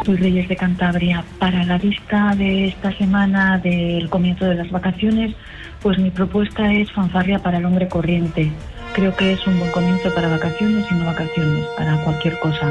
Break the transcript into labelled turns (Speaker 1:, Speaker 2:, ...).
Speaker 1: Soy Reyes de Cantabria. Para la vista de esta semana del comienzo de las vacaciones, pues mi propuesta es Fanfarria para el hombre corriente. Creo que es un buen comienzo para vacaciones y no vacaciones, para cualquier cosa.